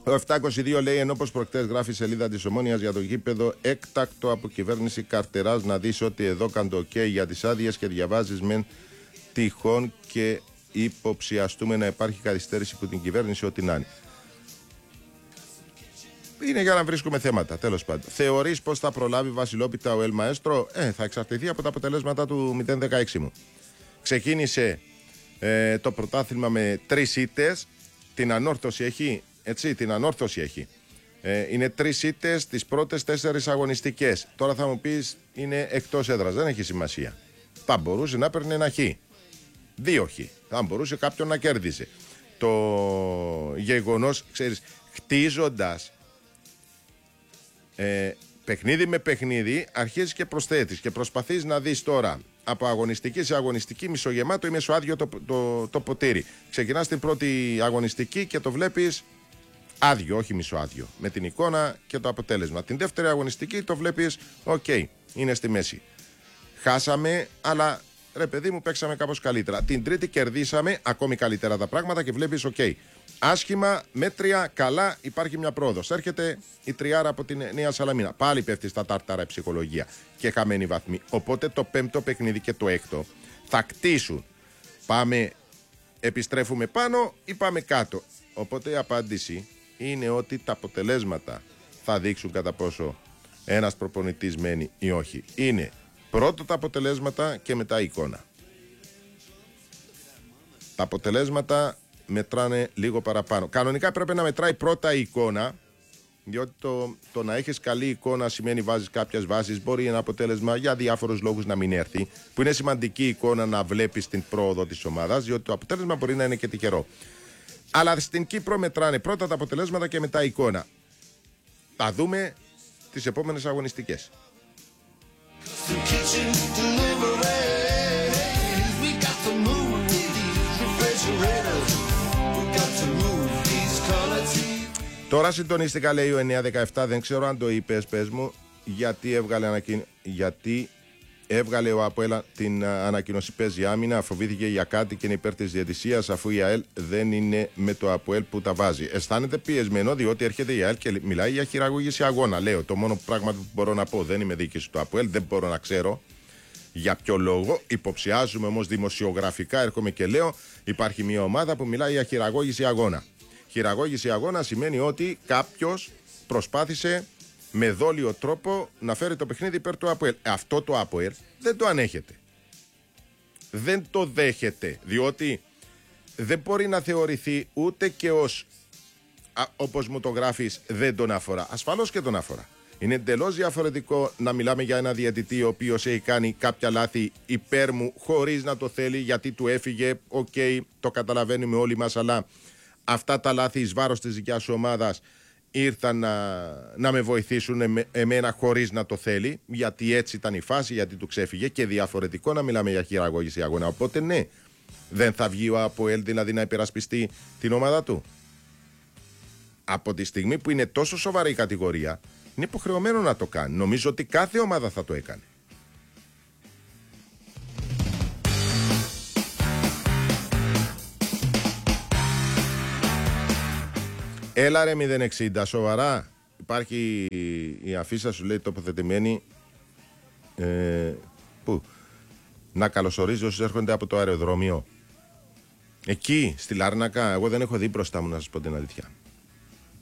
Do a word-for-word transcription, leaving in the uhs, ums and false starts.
Ο επτακόσια είκοσι δύο λέει, ενώ πως προχτές γράφει η σελίδα της Ομόνοιας για το γήπεδο, έκτακτο από κυβέρνηση Καρτεράς να δεις ότι εδώ κάνει το ok για τις άδειες και διαβάζεις μεν τυχόν και υποψιαστούμε να υπάρχει καθυστέρηση από την κυβέρνηση, ό,τι να είναι. Είναι για να βρίσκουμε θέματα, τέλος πάντων. Θεωρείς πως θα προλάβει βασιλόπιτα ο Ελ Μαέστρο? Ε, θα εξαρτηθεί από τα αποτελέσματα του μηδέν δεκαέξι μου. Ξεκίνησε ε, το πρωτάθλημα με τρεις ήττες, την ανόρθωση έχει, έτσι, την ανόρθωση έχει. Ε, είναι τρεις ήττες στις πρώτες τέσσερις αγωνιστικές. Τώρα θα μου πεις είναι εκτός έδρας, δεν έχει σημασία. Θα μπορούσε να παίρνει ένα χ. Δύο χ. Θα μπορούσε κάποιον να κέρδισε. Το γεγονός, ξέρεις, χτίζοντας ε, παιχνίδι με παιχνίδι, αρχίζεις και προσθέτεις και προσπαθείς να δεις τώρα από αγωνιστική σε αγωνιστική μισογεμάτο ή μεσοάδιο το, το, το ποτήρι. Ξεκινάς την πρώτη αγωνιστική και το βλέπεις άδειο, όχι μισοάδιο, με την εικόνα και το αποτέλεσμα. Την δεύτερη αγωνιστική το βλέπεις, οκ, okay, είναι στη μέση. Χάσαμε, αλλά ρε παιδί μου, παίξαμε κάπως καλύτερα. Την τρίτη κερδίσαμε, ακόμη καλύτερα τα πράγματα και βλέπεις, οκ. Okay. Άσχημα, μέτρια, καλά, υπάρχει μια πρόοδος. Έρχεται η τριάρα από την Νέα Σαλαμίνα. Πάλι πέφτει στα τάρταρα η ψυχολογία και χαμένη βαθμή. Οπότε το πέμπτο παιχνίδι και το έκτο θα κτίσουν. Πάμε, επιστρέφουμε πάνω ή πάμε κάτω. Οπότε η απάντηση είναι ότι τα αποτελέσματα θα δείξουν κατά πόσο ένας προπονητής μένει ή όχι. Είναι πρώτο τα αποτελέσματα και μετά η εικόνα. Τα αποτελέσματα μετράνε λίγο παραπάνω. Κανονικά πρέπει να μετράει πρώτα η εικόνα, διότι το, το να έχεις καλή εικόνα σημαίνει βάζεις κάποιες βάσεις. Μπορεί ένα αποτέλεσμα για διάφορους λόγους να μην έρθει, που είναι σημαντική εικόνα να βλέπεις την πρόοδο της ομάδας, διότι το αποτέλεσμα μπορεί να είναι και τυχερό. Αλλά στην Κύπρο μετράνε πρώτα τα αποτελέσματα και μετά η εικόνα. Θα δούμε τις επόμενες αγωνιστικές. Τώρα συντονίστηκα, λέει ο εννιά δεκαεπτά, δεν ξέρω αν το είπες, πες μου, γιατί έβγαλε, ανακοιν... γιατί έβγαλε ο ΑΠΟΕΛ την ανακοίνωση παίζει άμυνα, φοβήθηκε για κάτι και είναι υπέρ της διαιτησίας, αφού η ΑΕΛ δεν είναι με το ΑΠΟΕΛ που τα βάζει. Αισθάνεται πιεσμένο διότι έρχεται η ΑΕΛ και μιλάει για χειραγώγηση αγώνα. Λέω, το μόνο πράγμα που μπορώ να πω, δεν είμαι διοίκηση του ΑΠΟΕΛ, δεν μπορώ να ξέρω για ποιο λόγο. Υποψιάζουμε όμως δημοσιογραφικά, έρχομαι και λέω, υπάρχει μια ομάδα που μιλάει για χειραγώγηση αγώνα. Χειραγώγηση αγώνα σημαίνει ότι κάποιος προσπάθησε με δόλιο τρόπο να φέρει το παιχνίδι υπέρ του ΑΠΟΕΛ. Αυτό το ΑΠΟΕΛ δεν το ανέχεται. Δεν το δέχεται, διότι δεν μπορεί να θεωρηθεί ούτε και ως, α, όπως μου το γράφεις, δεν τον αφορά. Ασφαλώς και τον αφορά. Είναι εντελώς διαφορετικό να μιλάμε για ένα διαιτητή ο οποίος έχει κάνει κάποια λάθη υπέρ μου χωρίς να το θέλει, γιατί του έφυγε. Οκ, okay, το καταλαβαίνουμε όλοι μας, αλλά αυτά τα λάθη εις βάρος της δικιάς σου ομάδας ήρθαν να, να με βοηθήσουν εμέ, εμένα χωρίς να το θέλει, γιατί έτσι ήταν η φάση, γιατί του ξέφυγε, και διαφορετικό να μιλάμε για χειραγώγηση αγώνα. Οπότε ναι, δεν θα βγει ο ΑΠΟΕΛ δηλαδή να υπερασπιστεί την ομάδα του. Από τη στιγμή που είναι τόσο σοβαρή η κατηγορία, είναι υποχρεωμένο να το κάνει. Νομίζω ότι κάθε ομάδα θα το έκανε. Έλα ρε μηδέν εξήντα, σοβαρά. Υπάρχει η αφίσα, σου λέει, τοποθετημένη. Ε, πού? Να καλωσορίζει όσους έρχονται από το αεροδρόμιο. Εκεί, στη Λάρνακα. Εγώ δεν έχω δει μπροστά μου, να σας πω την αλήθεια.